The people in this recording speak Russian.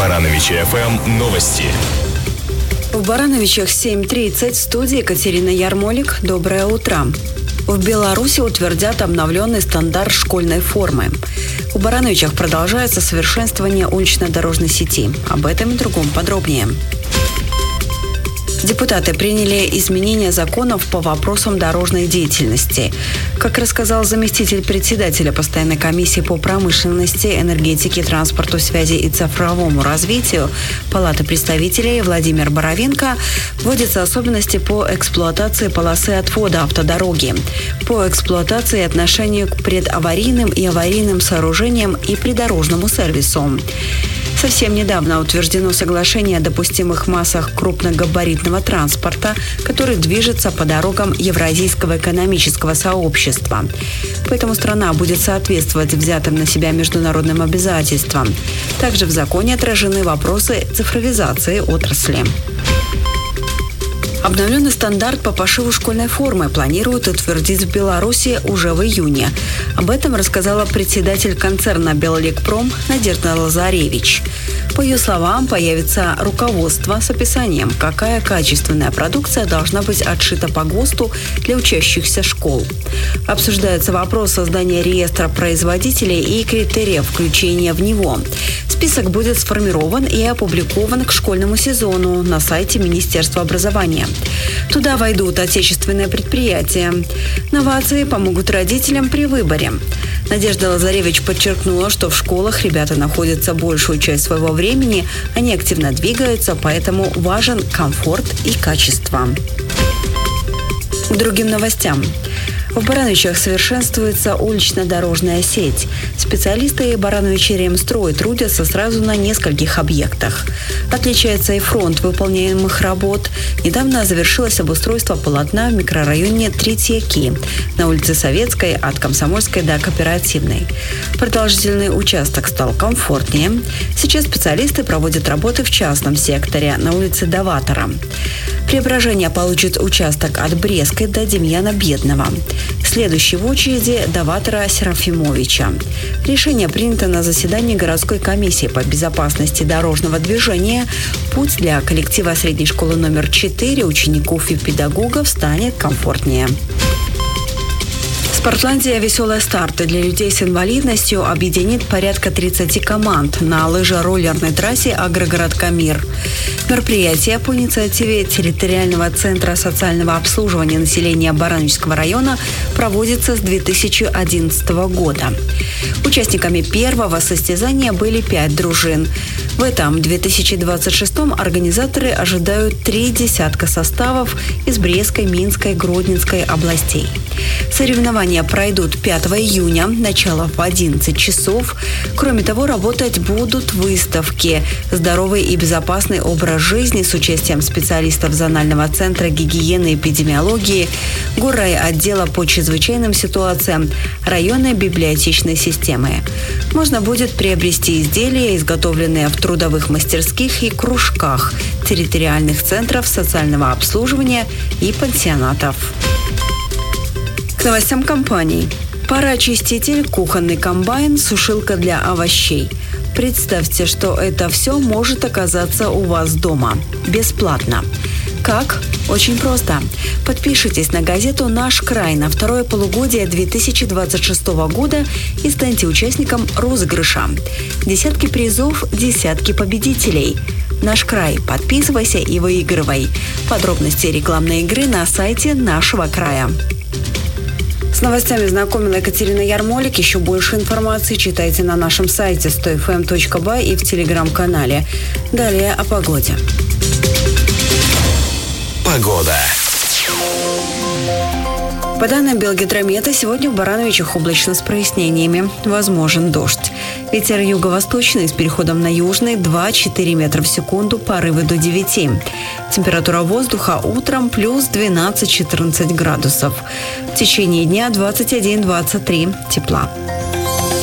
Барановичи ФМ новости. В Барановичах 7:30, в студии Екатерина Ярмолик. Доброе утро. В Беларуси утвердят обновленный стандарт школьной формы. В Барановичах продолжается совершенствование улично-дорожной сети. Об этом и другом подробнее. Депутаты приняли изменения законов по вопросам дорожной деятельности. Как рассказал заместитель председателя Постоянной комиссии по промышленности, энергетике, транспорту, связи и цифровому развитию Палаты представителей Владимир Боровенко, вводятся особенности по эксплуатации полосы отвода автодороги, по эксплуатации и отношению к предаварийным и аварийным сооружениям и придорожному сервису. Совсем недавно утверждено соглашение о допустимых массах крупногабаритного транспорта, который движется по дорогам Евразийского экономического сообщества. Поэтому страна будет соответствовать взятым на себя международным обязательствам. Также в законе отражены вопросы цифровизации отрасли. Обновленный стандарт по пошиву школьной формы планируют утвердить в Беларуси уже в июне. Об этом рассказала председатель концерна «Беллекпром» Надежда Лазаревич. По ее словам, появится руководство с описанием, какая качественная продукция должна быть отшита по ГОСТу для учащихся школ. Обсуждается вопрос создания реестра производителей и критериев включения в него. Список будет сформирован и опубликован к школьному сезону на сайте Министерства образования. Туда войдут отечественные предприятия. Новации помогут родителям при выборе. Надежда Лазаревич подчеркнула, что в школах ребята находятся большую часть своего времени, они активно двигаются, поэтому важен комфорт и качество. К другим новостям. В Барановичах совершенствуется улично-дорожная сеть. Специалисты Барановичи Ремстрой трудятся сразу на нескольких объектах. Отличается и фронт выполняемых работ. Недавно завершилось обустройство полотна в микрорайоне Третьяки на улице Советской от Комсомольской до Кооперативной. Продолжительный участок стал комфортнее. Сейчас специалисты проводят работы в частном секторе на улице Даватора. Преображение получит участок от Брестской до Демьяна Бедного. Следующий в очереди Даватора Серафимовича. Решение принято на заседании городской комиссии по безопасности дорожного движения. Путь для коллектива средней школы номер 4 учеников и педагогов станет комфортнее. Спортландия «Веселые старты» для людей с инвалидностью объединит порядка 30 команд на лыжо-роллерной трассе агрогородка «Мир». Мероприятие по инициативе территориального центра социального обслуживания населения Барановичского района проводится с 2011 года. Участниками первого состязания были 5 дружин. В этом 2026-м организаторы ожидают 3 десятка составов из Брестской, Минской, Гродненской областей. Соревнования пройдут 5 июня, начало в 11 часов. Кроме того, работать будут выставки «Здоровый и безопасный образ жизни» с участием специалистов зонального центра гигиены и эпидемиологии, горрайотдела по чрезвычайным ситуациям, районной библиотечной системы. Можно будет приобрести изделия, изготовленные в трудовых мастерских и кружках территориальных центров социального обслуживания и пансионатов. К новостям компаний. Пароочиститель, кухонный комбайн, сушилка для овощей. Представьте, что это все может оказаться у вас дома. Бесплатно. Как? Очень просто. Подпишитесь на газету «Наш край» на второе полугодие 2026 года и станьте участником розыгрыша. Десятки призов, десятки победителей. «Наш край». Подписывайся и выигрывай. Подробности рекламной игры на сайте нашего края. С новостями знакомила Екатерина Ярмолик. Еще больше информации читайте на нашем сайте 100fm.by и в телеграм-канале. Далее о погоде. Погода. По данным Белгидромета, сегодня в Барановичах облачно с прояснениями. Возможен дождь. Ветер юго-восточный с переходом на южный 2-4 метра в секунду, порывы до 9. Температура воздуха утром плюс 12-14 градусов. В течение дня 21-23 тепла.